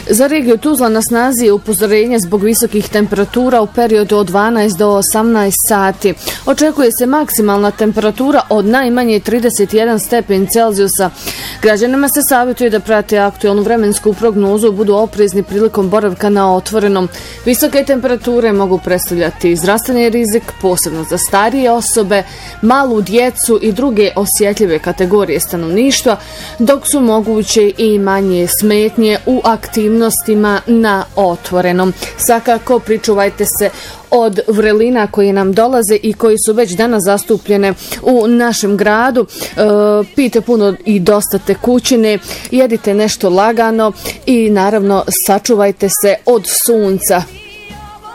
Za regiju Tuzla na snazi je upozorenje zbog visokih temperatura u periodu od 12 do 18 sati. Očekuje se maksimalna temperatura od najmanje 31 stepen Celzijusa. Građanima se savjetuje da prate aktualnu vremensku prognozu, budu oprezni prilikom boravka na otvorenom. Visoke temperature mogu predstavljati zdravstveni rizik, posebno za starije osobe, malu djecu i druge osjetljive kategorije stanovništva, dok su moguće i manje smetnje u aktivnostima na otvorenom. Svakako pričuvajte se od vrelina koje nam dolaze i koji su već danas zastupljene u našem gradu. Pijte puno i dosta tekućine, jedite nešto lagano i naravno sačuvajte se od sunca.